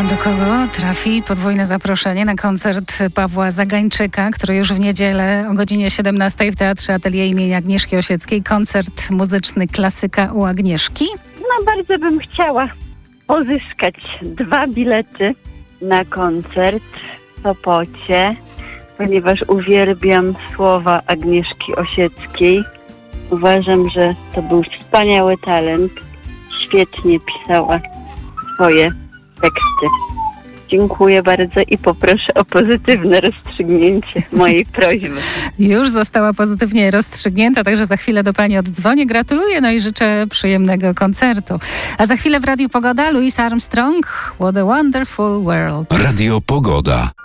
do kogo trafi podwójne zaproszenie na koncert Pawła Zagańczyka, który już w niedzielę o godzinie 17 w Teatrze Atelier imienia Agnieszki Osieckiej. Koncert muzyczny Klasyka u Agnieszki. No bardzo bym chciała pozyskać 2 bilety na koncert w Sopocie, ponieważ uwielbiam słowa Agnieszki Osieckiej. Uważam, że to był wspaniały talent. Świetnie pisała swoje teksty. Dziękuję bardzo i poproszę o pozytywne rozstrzygnięcie mojej prośby. Już została pozytywnie rozstrzygnięta, także za chwilę do pani oddzwonię. Gratuluję, no i życzę przyjemnego koncertu. A za chwilę w Radiu Pogoda Louis Armstrong, What a Wonderful World. Radio Pogoda.